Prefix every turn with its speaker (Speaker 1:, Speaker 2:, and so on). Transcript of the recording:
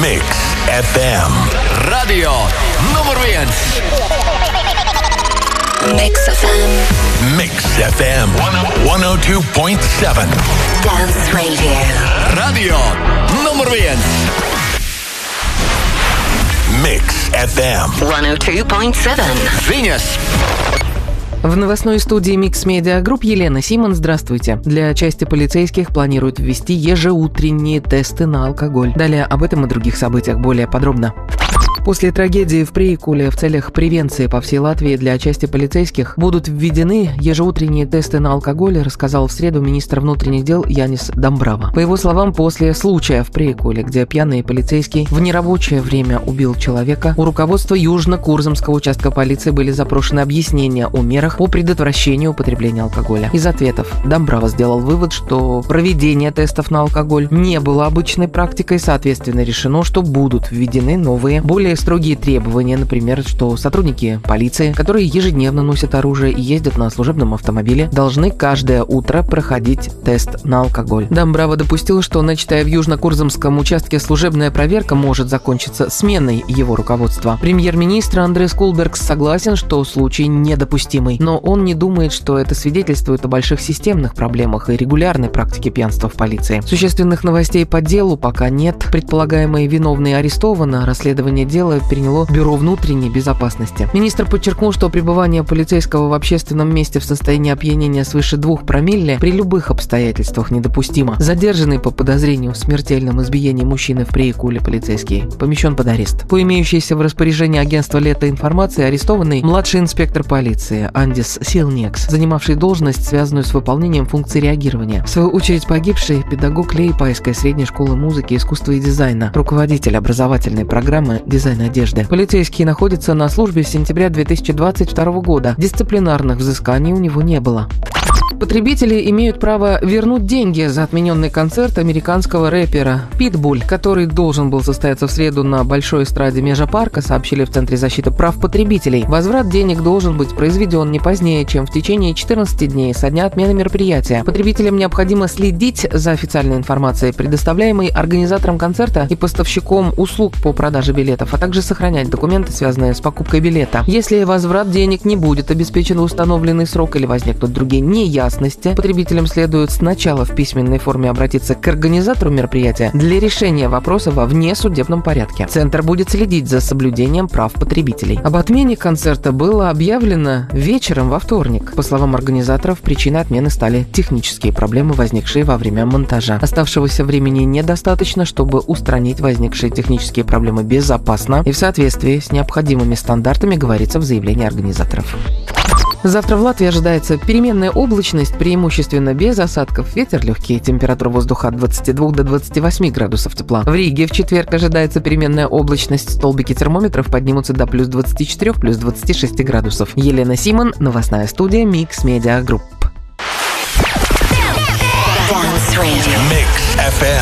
Speaker 1: Mix FM. Radio nummer 1.
Speaker 2: Mix FM.
Speaker 1: Mix FM 102.7.
Speaker 2: Dance Radio.
Speaker 1: Radio nummer 1. Mix FM
Speaker 2: 102.7.
Speaker 1: Venus.
Speaker 3: В новостной студии Mix Media Group Елена Симон, здравствуйте. Для части полицейских планируют ввести ежеутренние тесты на алкоголь. Далее об этом и других событиях более подробно. После трагедии в Приикуле в целях превенции по всей Латвии для части полицейских будут введены ежеутренние тесты на алкоголь, рассказал в среду министр внутренних дел Янис Дамбрава. По его словам, после случая в Приикуле, где пьяный полицейский в нерабочее время убил человека, у руководства Южно-Курзамского участка полиции были запрошены объяснения о мерах по предотвращению употребления алкоголя. Из ответов Дамбрава сделал вывод, что проведение тестов на алкоголь не было обычной практикой, соответственно, решено, что будут введены новые, более строгие требования, например, что сотрудники полиции, которые ежедневно носят оружие и ездят на служебном автомобиле, должны каждое утро проходить тест на алкоголь. Дамбрава допустил, что, начатая в Южно-Курзамском участке служебная проверка может закончиться сменой его руководства. Премьер-министр Андрес Кулбергс согласен, что случай недопустимый, но он не думает, что это свидетельствует о больших системных проблемах и регулярной практике пьянства в полиции. Существенных новостей по делу пока нет. Предполагаемый виновный арестован, а расследование дела переняло Бюро внутренней безопасности. Министр подчеркнул, что пребывание полицейского в общественном месте в состоянии опьянения свыше 2 промилле при любых обстоятельствах недопустимо. Задержанный по подозрению в смертельном избиении мужчины в Приикуле полицейский помещен под арест. По имеющейся в распоряжении агентства «Лето» информации, арестованный младший инспектор полиции Андис Силнекс, занимавший должность, связанную с выполнением функций реагирования. В свою очередь погибший педагог Лейпайской средней школы музыки, искусства и дизайна, руководитель образовательной программы «Дизайн одежды». Полицейский находится на службе с сентября 2022 года. Дисциплинарных взысканий у него не было. Потребители имеют право вернуть деньги за отмененный концерт американского рэпера Питбуль, который должен был состояться в среду на большой эстраде Межапарка, сообщили в Центре защиты прав потребителей. Возврат денег должен быть произведен не позднее, чем в течение 14 дней со дня отмены мероприятия. Потребителям необходимо следить за официальной информацией, предоставляемой организатором концерта и поставщиком услуг по продаже билетов, а также сохранять документы, связанные с покупкой билета. Если возврат денег не будет обеспечен в установленный срок или возникнут другие неясности, потребителям следует сначала в письменной форме обратиться к организатору мероприятия для решения вопроса во внесудебном порядке. Центр будет следить за соблюдением прав потребителей. Об отмене концерта было объявлено вечером во вторник. По словам организаторов, причиной отмены стали технические проблемы, возникшие во время монтажа. Оставшегося времени недостаточно, чтобы устранить возникшие технические проблемы безопасно и в соответствии с необходимыми стандартами, говорится в заявлении организаторов. Завтра в Латвии ожидается переменная облачность, преимущественно без осадков, ветер легкий, температура воздуха от 22 до 28 градусов тепла. В Риге в четверг ожидается переменная облачность, столбики термометров поднимутся до плюс 24, плюс 26 градусов. Елена Симон, новостная студия Mix Media Group.
Speaker 1: Mix FM.